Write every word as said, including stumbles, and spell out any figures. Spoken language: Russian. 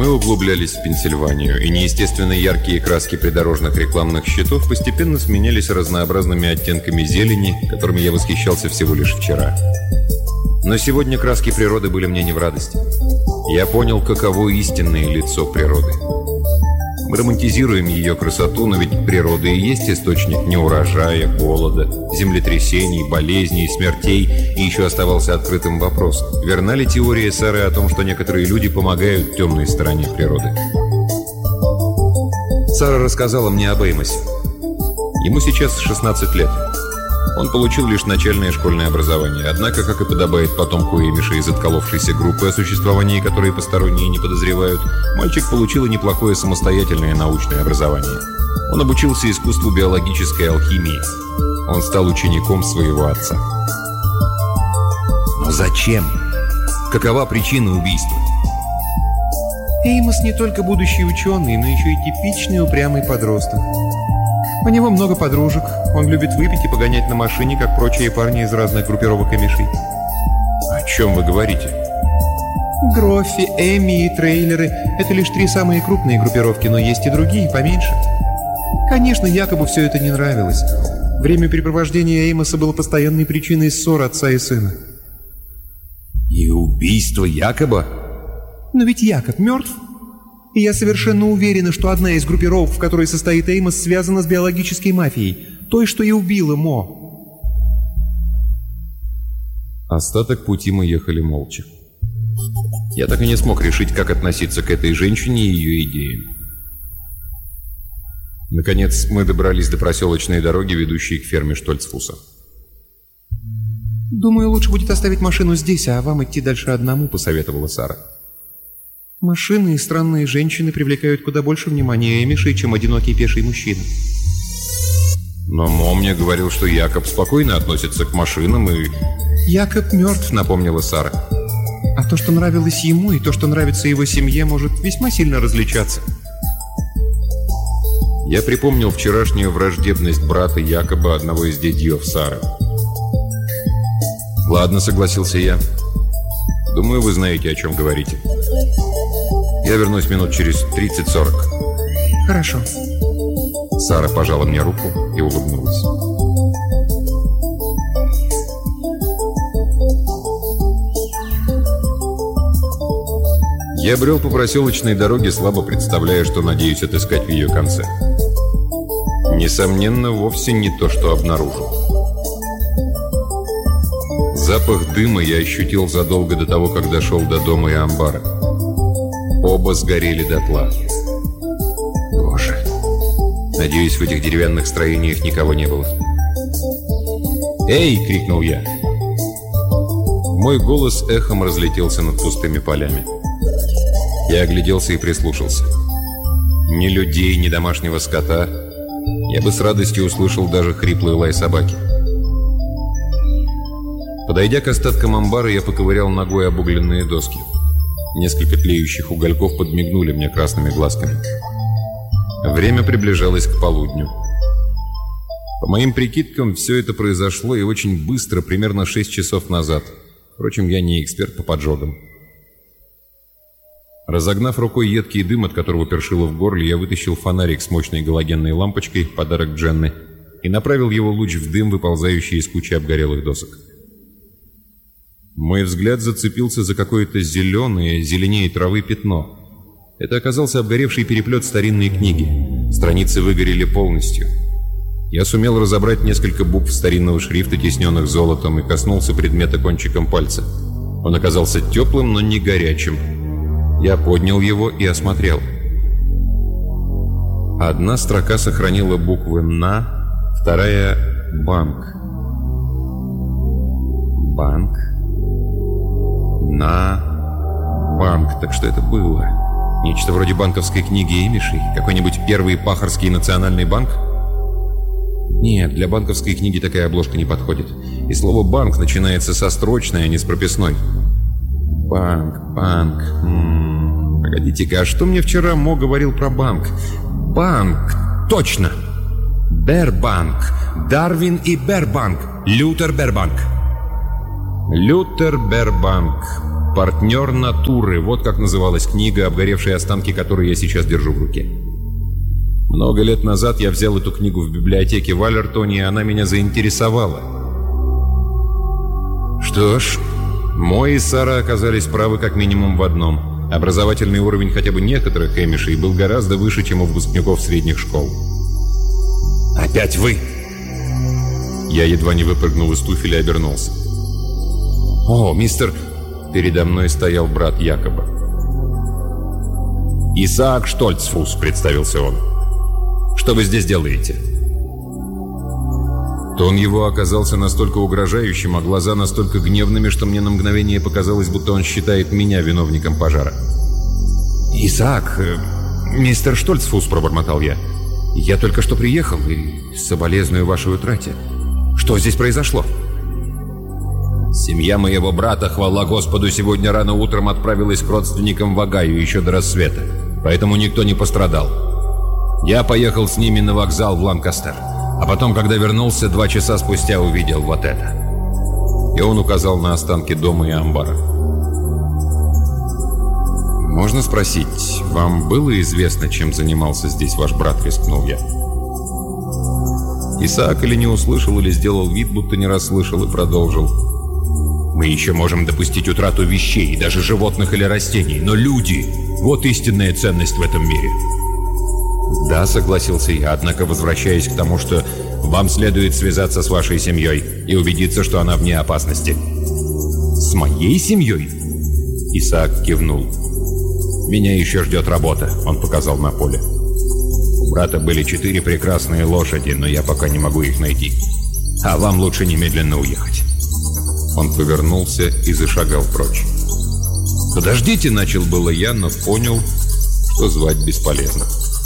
Мы углублялись в Пенсильванию, и неестественно яркие краски придорожных рекламных щитов постепенно сменялись разнообразными оттенками зелени, которыми я восхищался всего лишь вчера. Но сегодня краски природы были мне не в радость. Я понял, каково истинное лицо природы. Мы романтизируем ее красоту, но ведь природа и есть источник неурожая, голода, землетрясений, болезней, смертей, и еще оставался открытым вопрос: верна ли теория Сары о том, что некоторые люди помогают темной стороне природы? Сара рассказала мне об Эймосе. Ему сейчас шестнадцать лет. Он получил лишь начальное школьное образование, однако, как и подобает потомку Эмиша из отколовшейся группы, о существовании которой посторонние не подозревают, мальчик получил и неплохое самостоятельное научное образование. Он обучился искусству биологической алхимии. Он стал учеником своего отца. Но зачем? Какова причина убийства? Эймос не только будущий ученый, но еще и типичный упрямый подросток. У него много подружек, он любит выпить и погонять на машине, как прочие парни из разных группировок Эмишей. О чем вы говорите? Гроффи, Эми и трейлеры — это лишь три самые крупные группировки, но есть и другие, поменьше. Конечно, Якобу все это не нравилось. Времяпрепровождение Эймоса было постоянной причиной ссор отца и сына. И убийство Якоба? Но ведь Якоб мертв. И я совершенно уверена, что одна из группировок, в которой состоит Эймос, связана с биологической мафией, той, что и убила Мо. Остаток пути мы ехали молча. Я так и не смог решить, как относиться к этой женщине и ее идеям. Наконец, мы добрались до проселочной дороги, ведущей к ферме Штольцфуса. «Думаю, лучше будет оставить машину здесь, а вам идти дальше одному», — посоветовала Сара. «Машины и странные женщины привлекают куда больше внимания Эмишей, чем одинокий пеший мужчина». Но Мо мне говорил, что Якоб спокойно относится к машинам и... «Якоб мертв», — напомнила Сара. «А то, что нравилось ему, и то, что нравится его семье, может весьма сильно различаться». Я припомнил вчерашнюю враждебность брата Якоба, одного из дядьев Сары. «Ладно», — согласился я. «Думаю, вы знаете, о чем говорите. Я вернусь минут через тридцать-сорок». «Хорошо». Сара пожала мне руку и улыбнулась. Я брел по проселочной дороге, слабо представляя, что надеюсь отыскать в ее конце. Несомненно, вовсе не то, что обнаружил. Запах дыма я ощутил задолго до того, как дошел до дома и амбара. Оба сгорели дотла. Боже. Надеюсь, в этих деревянных строениях никого не было. «Эй!» — крикнул я. Мой голос эхом разлетелся над пустыми полями. Я огляделся и прислушался. Ни людей, ни домашнего скота. Я бы с радостью услышал даже хриплый лай собаки. Подойдя к остаткам амбара, я поковырял ногой обугленные доски. Несколько тлеющих угольков подмигнули мне красными глазками. Время приближалось к полудню. По моим прикидкам, все это произошло и очень быстро, примерно шесть часов назад. Впрочем, я не эксперт по поджогам. Разогнав рукой едкий дым, от которого першило в горле, я вытащил фонарик с мощной галогенной лампочкой, подарок Дженны, и направил его луч в дым, выползающий из кучи обгорелых досок. Мой взгляд зацепился за какое-то зеленое, зеленее травы пятно. Это оказался обгоревший переплет старинной книги. Страницы выгорели полностью. Я сумел разобрать несколько букв старинного шрифта, тисненных золотом, и коснулся предмета кончиком пальца. Он оказался теплым, но не горячим. Я поднял его и осмотрел. Одна строка сохранила буквы «На», вторая «Банк». «Банк», «На», «Банк». Так что это было? Нечто вроде банковской книги Эмишей? Какой-нибудь первый пахарский национальный банк? Нет, для банковской книги такая обложка не подходит. И слово «банк» начинается со строчной, а не с прописной. Банк, банк. М-м, погодите-ка, а что мне вчера Мо говорил про банк? Банк, точно! Бербанк. Дарвин и Бербанк. Лютер Бербанк. Лютер Бербанк. «Партнер натуры» — вот как называлась книга, обгоревшие останки которой я сейчас держу в руке. Много лет назад я взял эту книгу в библиотеке в Аллертоне, и она меня заинтересовала. Что ж, Мой и Сара оказались правы как минимум в одном. Образовательный уровень хотя бы некоторых эмишей был гораздо выше, чем у выпускников средних школ. «Опять вы!» Я едва не выпрыгнул из туфеля и обернулся. «О, мистер...» Передо мной стоял брат Якоба. «Исаак Штольцфус», — представился он. «Что вы здесь делаете?» Тон его оказался настолько угрожающим, а глаза настолько гневными, что мне на мгновение показалось, будто он считает меня виновником пожара. «Исаак, э, мистер Штольцфус», — пробормотал я. «Я только что приехал и соболезную вашей утрате. Что здесь произошло?» «Семья моего брата, хвала Господу, сегодня рано утром отправилась к родственникам в Огайо еще до рассвета, поэтому никто не пострадал. Я поехал с ними на вокзал в Ланкастер, а потом, когда вернулся, два часа спустя увидел вот это». И он указал на останки дома и амбара. «Можно спросить, вам было известно, чем занимался здесь ваш брат?» — рискнул я. Исаак или не услышал, или сделал вид, будто не расслышал, и продолжил. «Мы еще можем допустить утрату вещей, даже животных или растений, но люди — вот истинная ценность в этом мире». «Да», — согласился я, однако возвращаясь к тому, что вам следует связаться с вашей семьей и убедиться, что она вне опасности». «С моей семьей?» Исаак кивнул. «Меня еще ждет работа», — он показал на поле. «У брата были четыре прекрасные лошади, но я пока не могу их найти. А вам лучше немедленно уехать». Он повернулся и зашагал прочь. «Подождите», — начал было я, но понял, что звать бесполезно.